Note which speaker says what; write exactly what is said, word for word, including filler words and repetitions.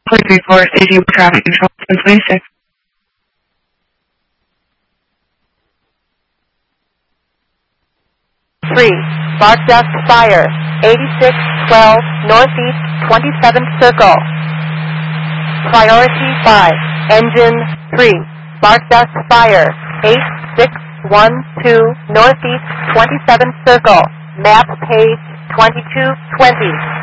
Speaker 1: Please report safety with traffic control ten twenty-six.
Speaker 2: three. Spark dust fire. eighty-six twelve Northeast twenty-seventh Circle. Priority five. Engine three. Spark dust fire. eight six one two Northeast twenty-seventh Circle. Map page twenty-two twenty.